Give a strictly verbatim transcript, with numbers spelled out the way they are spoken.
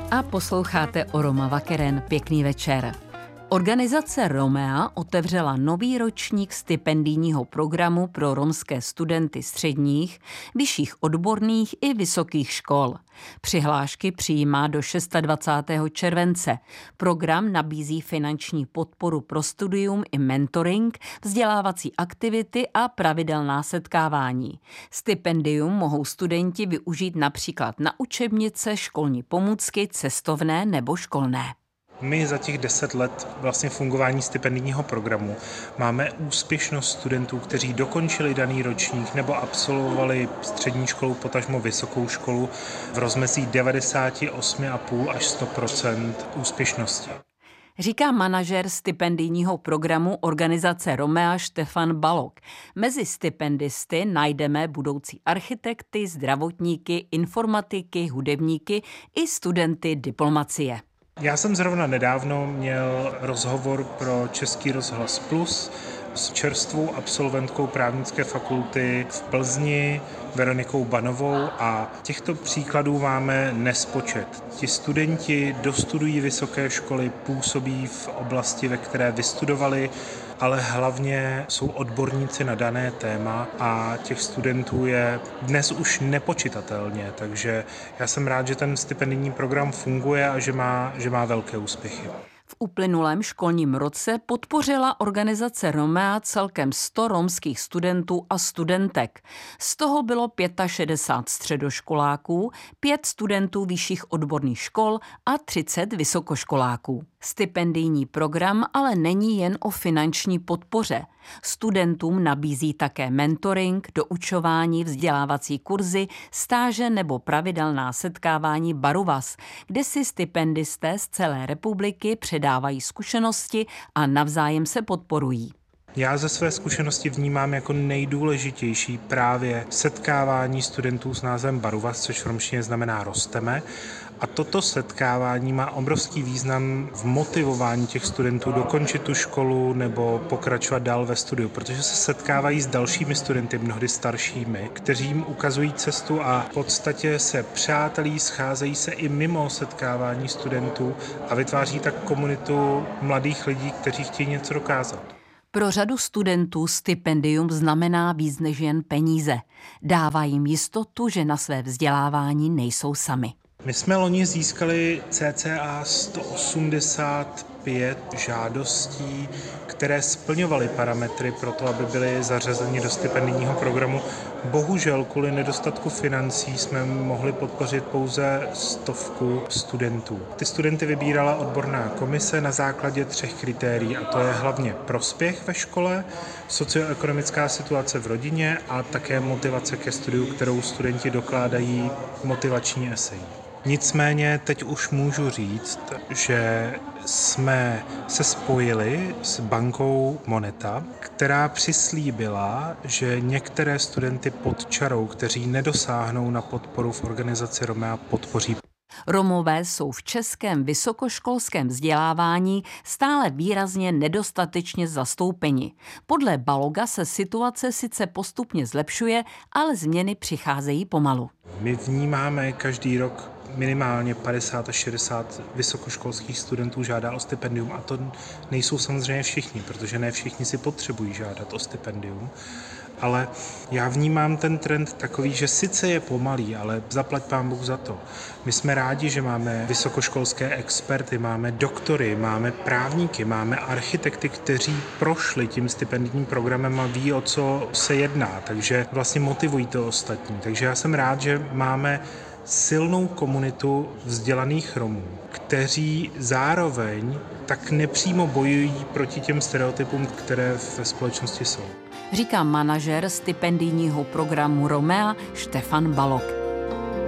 A posloucháte o Roma Vakeren. Pěkný večer. Organizace Romea otevřela nový ročník stipendijního programu pro romské studenty středních, vyšších odborných i vysokých škol. Přihlášky přijímá do dvacátého šestého července. Program nabízí finanční podporu pro studium i mentoring, vzdělávací aktivity a pravidelná setkávání. Stipendium mohou studenti využít například na učebnice, školní pomůcky, cestovné nebo školné. My za těch deset let vlastně fungování stipendijního programu máme úspěšnost studentů, kteří dokončili daný ročník nebo absolvovali střední školu, potažmo vysokou školu v rozmezí devadesát osm celá pět až sto procent úspěšnosti. Říká manažer stipendijního programu organizace Romea Štefan Balog. Mezi stipendisty najdeme budoucí architekty, zdravotníky, informatiky, hudebníky i studenty diplomacie. Já jsem zrovna nedávno měl rozhovor pro Český rozhlas Plus s čerstvou absolventkou právnické fakulty v Plzni, Veronikou Banovou, a těchto příkladů máme nespočet. Ti studenti dostudují vysoké školy, působí v oblasti, ve které vystudovali, ale hlavně jsou odborníci na dané téma a těch studentů je dnes už nepočitatelně, takže já jsem rád, že ten stipendijní program funguje a že má, že má velké úspěchy. V uplynulém školním roce podpořila organizace Romea celkem sto romských studentů a studentek. Z toho bylo šedesát pět středoškoláků, pět studentů vyšších odborných škol a třicet vysokoškoláků. Stipendijní program ale není jen o finanční podpoře. Studentům nabízí také mentoring, doučování, vzdělávací kurzy, stáže nebo pravidelná setkávání Baruvas, kde si stipendisté z celé republiky předávají zkušenosti a navzájem se podporují. Já ze své zkušenosti vnímám jako nejdůležitější právě setkávání studentů s názvem Baruvas, což v romštině znamená rosteme. A toto setkávání má obrovský význam v motivování těch studentů dokončit tu školu nebo pokračovat dál ve studiu, protože se setkávají s dalšími studenty, mnohdy staršími, kteří jim ukazují cestu a v podstatě se přátelí, scházejí se i mimo setkávání studentů a vytváří tak komunitu mladých lidí, kteří chtějí něco dokázat. Pro řadu studentů stipendium znamená víc než jen peníze. Dává jim jistotu, že na své vzdělávání nejsou sami. My jsme loni získali cca sto osmdesát pět žádostí, které splňovaly parametry pro to, aby byly zařazeni do stipendijního programu. Bohužel kvůli nedostatku financí jsme mohli podpořit pouze stovku studentů. Ty studenty vybírala odborná komise na základě třech kritérií, a to je hlavně prospěch ve škole, socioekonomická situace v rodině a také motivace ke studiu, kterou studenti dokládají motivační esej. Nicméně teď už můžu říct, že jsme se spojili s bankou Moneta, která přislíbila, že některé studenty pod čarou, kteří nedosáhnou na podporu v organizaci Romea, podpoří. Romové jsou v českém vysokoškolském vzdělávání stále výrazně nedostatečně zastoupeni. Podle Baloga se situace sice postupně zlepšuje, ale změny přicházejí pomalu. My vnímáme každý rok minimálně padesát až šedesát vysokoškolských studentů žádá o stipendium, a to nejsou samozřejmě všichni, protože ne všichni si potřebují žádat o stipendium. Ale já vnímám ten trend takový, že sice je pomalý, ale zaplať pán Bůh za to. My jsme rádi, že máme vysokoškolské experty, máme doktory, máme právníky, máme architekty, kteří prošli tím stipendijním programem a ví, o co se jedná, takže vlastně motivují to ostatní. Takže já jsem rád, že máme silnou komunitu vzdělaných Romů, kteří zároveň tak nepřímo bojují proti těm stereotypům, které ve společnosti jsou. Říká manažer stipendijního programu Romea Štefan Balog.